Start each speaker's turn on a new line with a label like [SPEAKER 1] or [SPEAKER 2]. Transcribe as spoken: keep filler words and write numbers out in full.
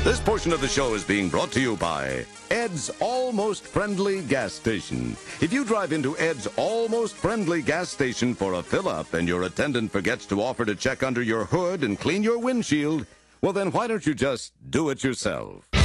[SPEAKER 1] This portion of the show is being brought to you by Ed's Almost Friendly Gas Station. If you drive into Ed's Almost Friendly Gas Station for a fill-up and your attendant forgets to offer to check under your hood and clean your windshield, well then why don't you just do it yourself?